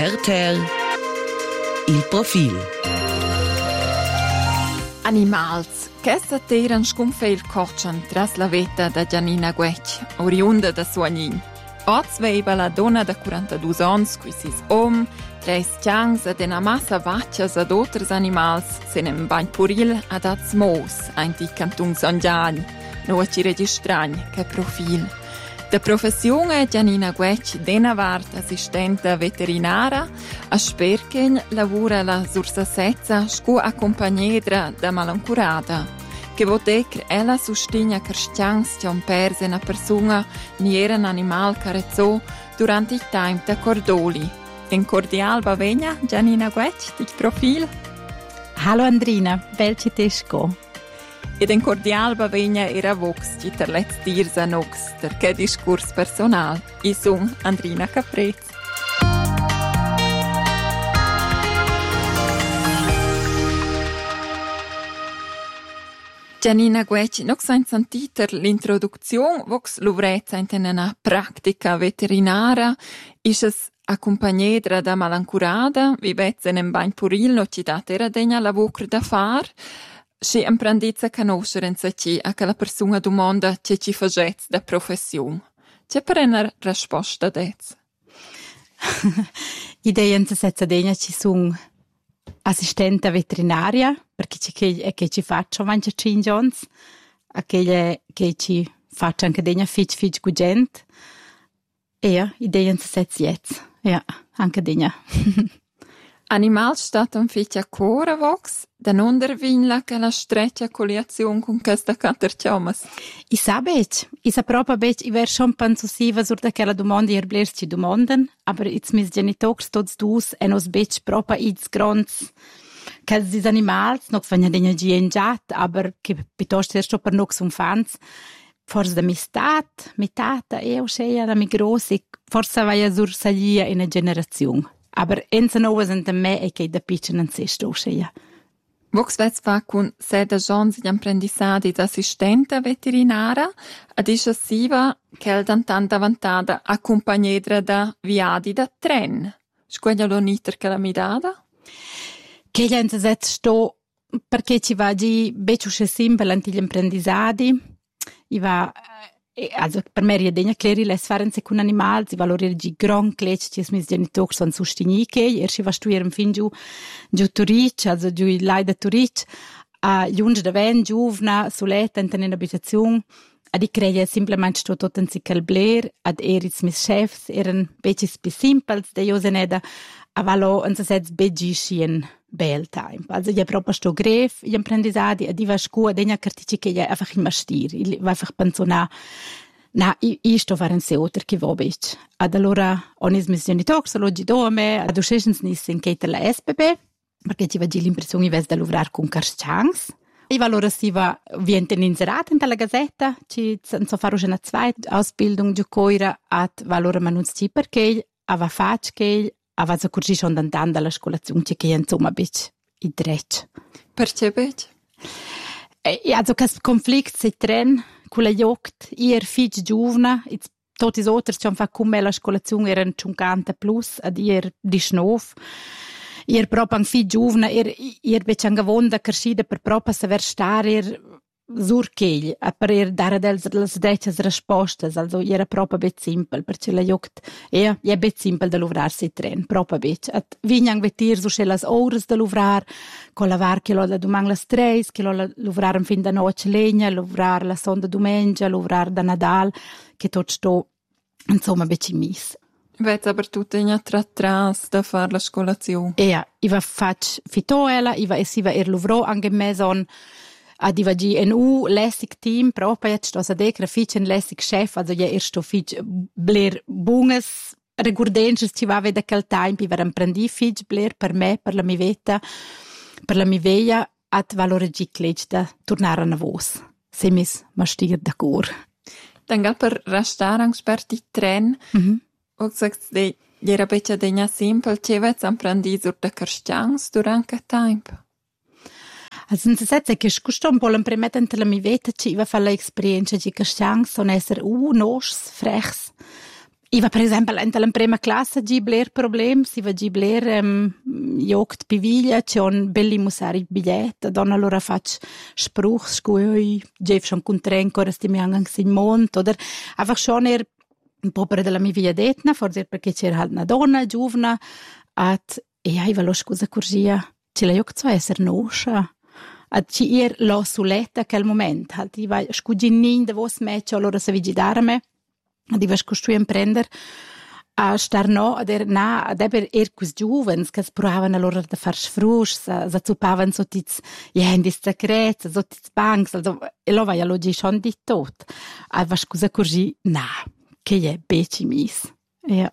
RTR Il profil. Animals. Questa teran scumfeil coccian tras la veta da Gianina Guetg, oriunda da Suagnin. Oz veiva la donna da 42 ans, qui sis treis tiangs ed una massa vaccias ad oters animals, se nem bain puril ad az mos, ainti cantun Sangiani, no a ci registragn, che profil. Da professione Gianina Guetg dena vart assistenta veterinara, a sperchen lavora la sursasezza scu accompagnedra da malancurada, che vodec ella sustigna carstians che on perse una persona ni era un animal carezzo durante il time da cordoli. En cordial bavegna Gianina Guetg, di profil. Hallo Andrina, bel ci tesco. Ed en cordial bavegna era vox ci ter let's dirs a nox, ter che discurs personal. I sun Andrina Caprez. Gianina Guetg, nox ein sentiter l'introduzione, vox luvrezza in una pratica veterinara, isches accompagnedra da malancurada, vivezza in bain puril, no ci dat era degna lavocr da far, si imprendizza conoscerenza ci a che la persona domanda che ci facets da professione. C'è per una risposta dez? Ideen se setza degna ci sun assistente veterinaria, perché ci faccio mangia 5 ans, a che ci faccio anche degna fitch gugent. E ideen se setza jetzt. Ja, anche degna. Animal stat un fitch a cora vox, da non dervinla che la streccia coliazione con questa caterciomas. I sa proprio bec, I ver schon pensusiva sur da che la domanda ihr blers ci domandan, aber it's mis genitors tots dus e nos bec proprio its grons che dis animals, noch wenn ja den gienjat, aber che piuttosto erst per nox un fans. Forse da mitata e o scheia da mi grossi, forse vai a sur salia in a generazione. Aber enza nova sind da me e che da pitchen an se sto scheia. Vox vez fa con seda jons gli apprendissadi d'assistenta veterinara, ad isha siva che el dantan davantada accompagnedra da viadi da tren. Squeglia lo niter che la midada? Che gli enza zet sto perché ci va di becciusce simple anti gli apprendissadi. I va also per me riedegna cleri les farenze con animal, si valorire di gran clec ci mis genitori son sustigni che si va studiare fin giù Turic, also giù Leida Turic, a junge da ven giuvna soletta in abitazione, ad creia simplement sto tot en sical bler, ad eris mis chefs eren becis più simples, de joseneda a valo en se sets begischien bel time. Also ja proprio sto gref, gli apprendissadi, ad iva scu ad egna cartici che ja einfach immer stir. I va einfach pensona I sto faren se oter che vobic. Ad allora onis mis genitori solo gi dome, ad uscescens nis in keter la SBB, perché ci va gi l'impressione ves da luvrar con carschans. I valora si va vienten inserat in la gazzetta, ci so faro una zweite Ausbildung giù coira ad valora manunz ci perché ava fac che ava so curci schon dan dalla scolazione che insomma bec I dretch. Perché bec? Also cas conflict se tren con la jogt ir fitch giuvna, tot is oters schon fa come la scolazione eren 50 plus ad ir di snov. Ir proprio an fitch giuvna ir bec angavonda crescida per proprio saver star ir sur chegl, per ir dare las dreccias rispostas, also era proprio bet simpel, perché la jogt è bet simpel da luvrar si tren, proprio bet. At vignang vetir su che las ores da luvrar, con lavar che lo da domang las 3, che lo luvrar en fin da noce legna, luvrar la sonda domengia, luvrar da Nadal, che tot sto, insomma, beci mis. Vez aber tutta in tras da far la scolazione. Iva fac fitoela, iva ir luvro anche meson, ad iva GNU lässig team proprio jetzt sto sa decra fitchen lässig chef, also ja erst sto fitch bler bunges regurdenches ci va veda quel time pi veran prendi fitch bler per me per la mi veta per la mi veia at valore gi clec da tornare a vos se mis ma stir d'accordo. Dangal per restaurants per ti tren. O sagst de era beccia degna simple che vez am prendi sur da carstians durante time. Also in se setze che scusto un po' l'imprimetente la mi veta ci va fa la esperienza di carstians son esser nos frechs Iva per esempio in la prima classe gibler problem, si va gibler jogt piviglia, c'è un bellimusari biglietto, donna allora faccio spruch, scui, Jeff schon contre ancora sti mi angang sin mont, oder einfach schon un po' per della mia via d'etna, forse perché c'era halt una donna, giovna, iva lo scusa corgia, ce la jogt so esser noscia. Ci lo suletta a quel momento, halt iva scuginin de vos match, allora se vigidarme, di vas costruire imprender a star no ad eber quis giuvens che provavan allora da far sfrus sa zupavan so tits jendis secrets so tits banks also e lo vai allo gi schon di tot a vas scusa corgi che è beci mis ja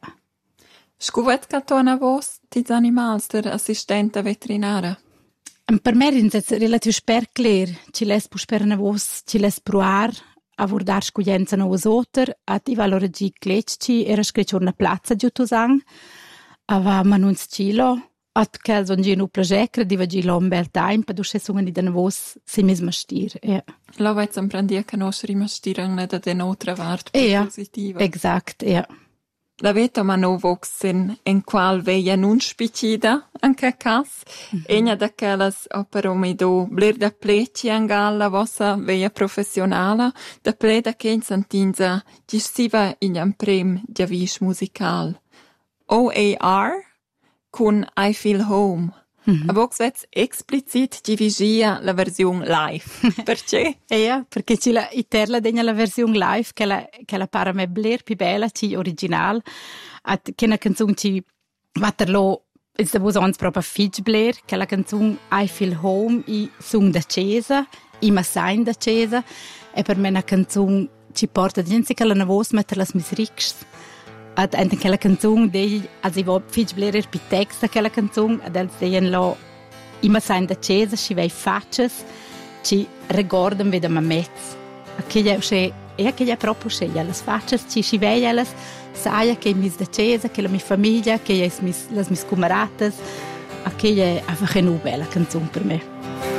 scuvet catona vos tits animals der assistenta veterinara. Per me è relativ spercler ci les pusperna vos ci les proar a vurdar scuglienza no usoter, i valore gi clecci era screccio una plazza giutusang, ava manuns cilo, che son gi no plagecre, diva gi lo un bel time, per dusce sungan di den vos si mis mastir, ja. Lo vez imprendia conoscere i mastirang da den otra vart positiva. Exact, ja. La veta ma no voxen en qual veia nun spicida anche cas. Ena da quellas operomido bler da pleci angala vossa veia professionala da ple da che in santinza gisiva in un prem di avis musical. OAR con I Feel Home. A vox vez explicit divigia la versione live. Perché? Perché ci la iterla degna la versione live che la para me bler più bella ci original. Che una canzone ci Waterloo ist da uns proprio fitch bler che la canzone I Feel Home i sung da Cesa, i massain da Cesa e per me una canzone ci porta gente che la navos metter las mis ricks. Anche quella canzone dei asi vo fitch blerer pi text quella canzone del deien lo immer sein da Cesa ci vei facces ci regordam veda ma mezz che è proprio sceglia las facces ci vei elas saia che mis da Cesa che la mia famiglia che las mis cameradas che è einfach una bella canzone per me.